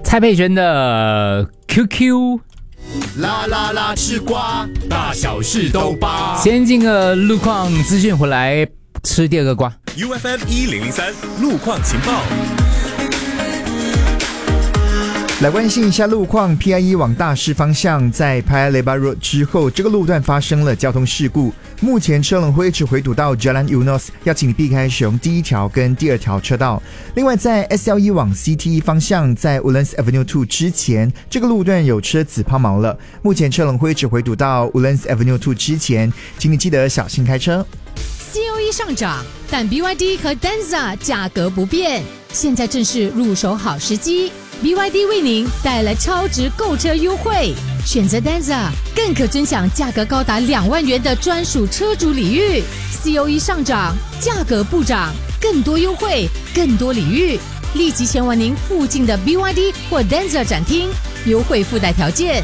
蔡佩璇的 QQ。 啦啦啦，吃瓜，大小事都扒。 先进个路况资讯回来，吃第二个瓜。 UFM 1003路况情报。 来关心一下路况 ，PIE 往大市方向，在 Paya Lebar Road 之后，这个路段发生了交通事故。目前车龙会一直回堵到 Jalan Eunos， 要请你避开使用第一条跟第二条车道。另外，在 SLE 往 CT 方向，在 Woodlands Avenue 2之前，这个路段有车子抛锚了。目前车龙会一直回堵到 Woodlands Avenue 2之前，请你记得小心开车。 COE 上涨，但 BYD 和 Denza 价格不变，现在正是入手好时机。BYD 为您带来超值购车优惠，选择 Denza 更可尊享价格高达2万元的专属车主礼遇。COE 上涨，价格不涨，更多优惠，更多礼遇，立即前往您附近的 BYD 或 Denza 展厅，优惠附带条件。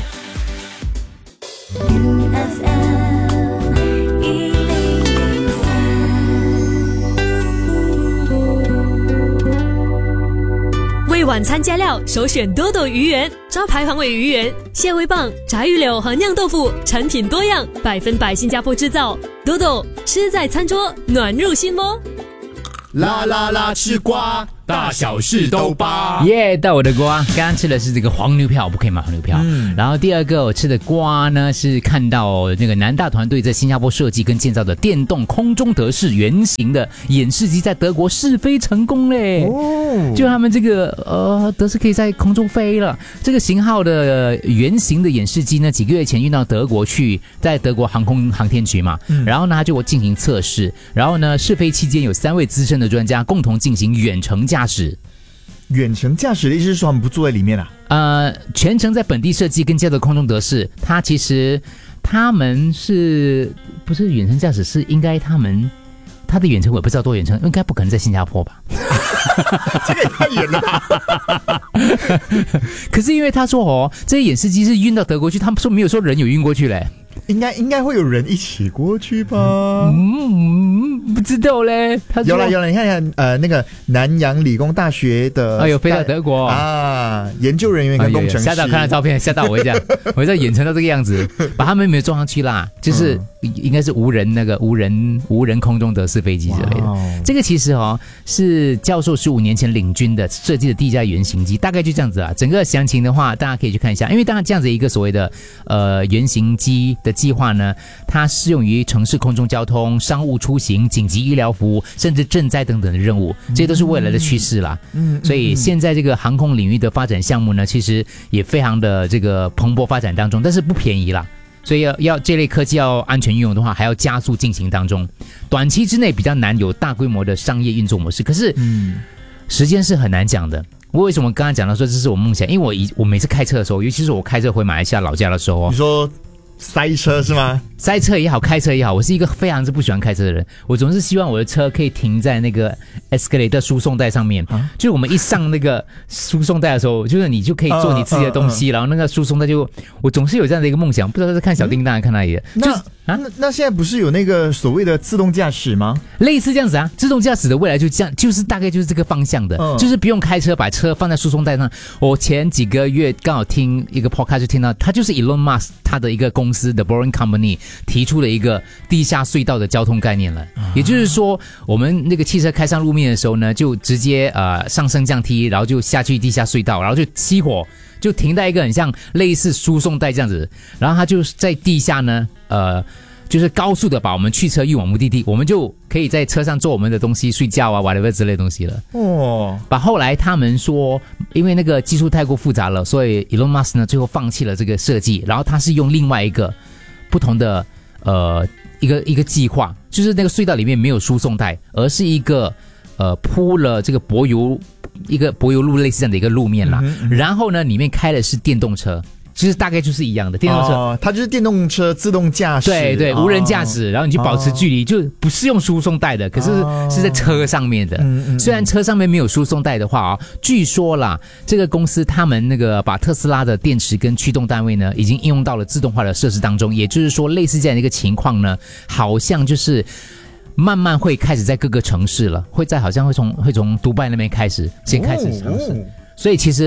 为晚餐加料，首选多多鱼圆，招牌黄尾鱼圆、蟹味棒、炸鱼柳和酿豆腐，产品多样，100%新加坡制造。多多吃在餐桌，暖入心窝。 啦啦啦，吃瓜，大小事都扒。 耶，到我的瓜，刚刚吃的是这个黄牛票，不可以买黄牛票。然后第二个我吃的瓜呢，是看到那个南大团队在新加坡设计跟建造的电动空中德式原型的演示机，在德国试飞成功嘞。就他们这个德式可以在空中飞了。这个型号的原型的演示机呢，几个月前运到德国去，在德国航空航天局嘛，然后呢，他就进行测试，然后呢，试飞期间有3位资深的专家共同进行远程驾驶。 远程驾驶的意思是说他们不坐在里面啊？ 全程在本地设计跟建造的空中德式，它其实他们是不是远程驾驶？是应该他的远程我也不知道多远程，应该不可能在新加坡吧？ 这个也太远了吧！ 可是因为他说这些演示机是运到德国去，他们说没有说人有运过去嘞。 应该会有人一起过去吧？ 不知道嘞。 有了，你看看那个南洋理工大学的， 有飞到德国啊，研究人员跟工程师。 吓到看到照片，吓到我一下，我在演成到这个样子，把他们没有装上去啦，就是应该是无人空中德式飞机之类的。这个其实是教授15年前领军的设计的第一架原型机，大概就这样子啊。整个详情的话，大家可以去看一下，因为当然这样子一个所谓的原型机的计划呢，它适用于城市空中交通、商务出行、紧急医疗服务，甚至赈灾等等的任务，这些都是未来的趋势啦。所以现在这个航空领域的发展项目呢，其实也非常的这个蓬勃发展当中，但是不便宜啦。所以要这类科技要安全运用的话，还要加速进行当中。短期之内比较难有大规模的商业运作模式，可是时间是很难讲的。我为什么刚刚讲到说这是我梦想？因为我每次开车的时候，尤其是我开车回马来西亚老家的时候， 你说塞车是吗？ 塞车也好，开车也好，我是一个非常不喜欢开车的人。我总是希望我的车可以停在那个 escalator 输送带上面，就是我们一上那个输送带的时候，就是你就可以做你自己的东西，然后那个输送带就，我总是有这样的一个梦想，不知道是看小叮当还是看哪里的。 那现在不是有那个所谓的自动驾驶吗？ 类似这样子啊，自动驾驶的未来就这样，就是大概就是这个方向的，就是不用开车，把车放在输送带上。我前几个月刚好听一个 podcast 就听到，他就是 Elon Musk 他的一个公司的 Boring Company 提出了一个地下隧道的交通概念了。也就是说，我们那个汽车开上路面的时候呢，就直接上升降梯，然后就下去地下隧道，然后就熄火，就停在一个很像类似输送带这样子，然后它就在地下呢，就是高速的把我们汽车运往目的地，我们就可以在车上做我们的东西，睡觉啊 whatever 之类的东西了。把后来他们说，因为那个技术太过复杂了，所以 Elon Musk 呢最后放弃了这个设计，然后他是用另外一个不同的一个计划，就是那个隧道里面没有输送带，而是一个铺了这个柏油路类似这样的一个路面啦，然后呢里面开的是电动车。其实大概就是一样的电动车， 它就是电动车自动驾驶， 对，无人驾驶，然后你去保持距离，就不是用输送带的，可是是在车上面的。虽然车上面没有输送带的话据说啦，这个公司他们那个把特斯拉的电池跟驱动单位呢，已经应用到了自动化的设施当中，也就是说，类似这样的一个情况呢，好像就是慢慢会开始在各个城市了，好像会从杜拜那边先开始尝试，所以其实。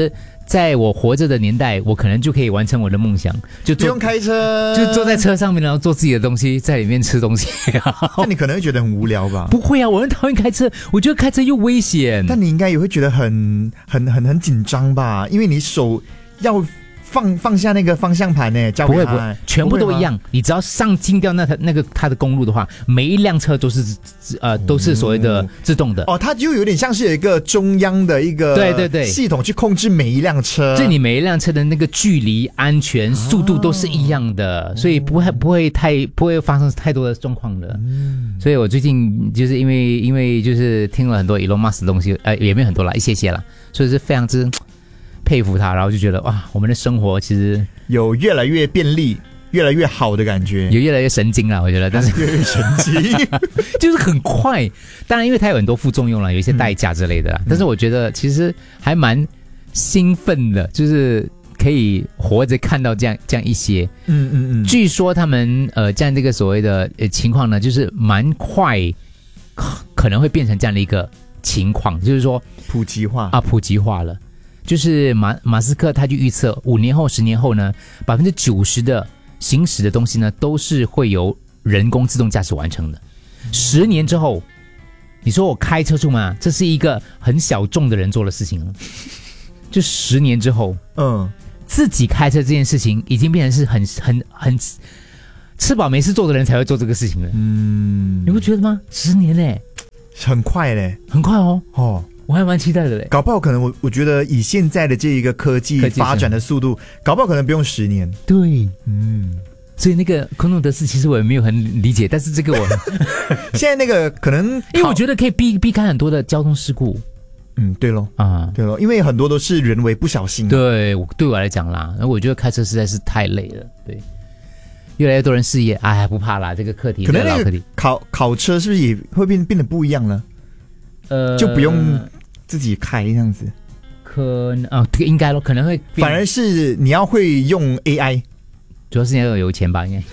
在我活着的年代，我可能就可以完成我的梦想，就不用开车， 就坐在车上面，然后做自己的东西，在里面吃东西。 那你可能会觉得很无聊吧？ 不会啊，我很讨厌开车，我觉得开车又危险。 但你应该也会觉得很紧张吧？因为你手要放下那个方向盘呢，交给他， 不会，全部都一样。你只要上禁掉它的公路的话，每一辆车都是所谓的自动的。 哦，它就有点像是有一个中央的一个对系统去控制每一辆车， 所以你每一辆车的那个距离、安全、速度都是一样的，所以不会发生太多的状况的。所以我最近就是因为就是听了很多 Elon Musk 的东西，也没有很多啦，一些啦，所以是非常之佩服他，然后就觉得哇，我们的生活其实有越来越便利、越来越好的感觉， 有越来越神经了，我觉得，但是越来越神经， 就是很快。当然，因为它有很多副作用了，有一些代价之类的啦。但是我觉得其实还蛮兴奋的，就是可以活着看到这样一些。据说他们这样这个所谓的情况呢，就是蛮快可能会变成这样的一个情况，就是说普及化了。就是马斯克他就预测5年后、10年后呢，90%的行驶的东西呢都是会由人工自动驾驶完成的。10年之后，你说我开车出门，这是一个很小众的人做的事情了。就10年之后，自己开车这件事情已经变成是很吃饱没事做的人才会做这个事情了。你不觉得吗？10年嘞， 很快嘞， 很快哦。我还蛮期待的嘞， 搞不好可能我觉得以现在的这一个科技发展的速度，搞不好可能不用10年。 对，所以那个昆诺德斯其实我也没有很理解，但是这个我现在那个可能， 因为我觉得可以避开很多的交通事故。 对咯，因为很多都是人为不小心。对我来讲啦，我觉得开车实在是太累了。对，越来越多人试验，不怕啦，这个课题可能那个考车是不是也会变得不一样了？就不用自己开这样子， 可能这个应该咯，可能会反而是你要会用 AI， 主要是你要有钱吧，应该。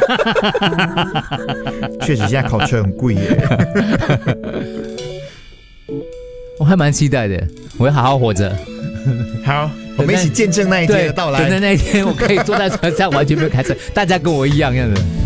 确实，现在考车很贵耶。 我还蛮期待的，我会好好活着。 好，我们一起见证那一天的到来。 等到那一天，我可以坐在车上，完全没有开车，大家跟我一样这样子。